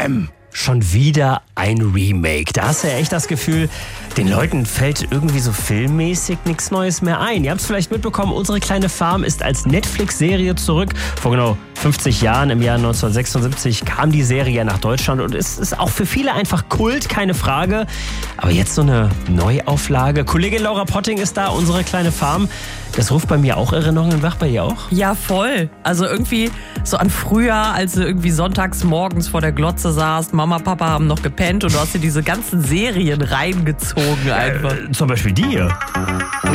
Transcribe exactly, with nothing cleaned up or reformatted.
Bam! Schon wieder ein Remake. Da hast du ja echt das Gefühl, den Leuten fällt irgendwie so filmmäßig nichts Neues mehr ein. Ihr habt es vielleicht mitbekommen, Unsere kleine Farm ist als Netflix-Serie zurück. Vor genau fünfzig Jahren, im Jahr neunzehnhundertsechsundsiebzig, kam die Serie nach Deutschland und es ist auch für viele einfach Kult, keine Frage. Aber jetzt so eine Neuauflage. Kollegin Laura Potting ist da, Unsere kleine Farm. Das ruft bei mir auch Erinnerungen wach, bei ihr auch? Ja, voll. Also irgendwie so an früher, als du irgendwie sonntags morgens vor der Glotze saßt, Mama, Papa haben noch gepennt und du hast dir diese ganzen Serien reingezogen einfach. Äh, zum Beispiel die hier.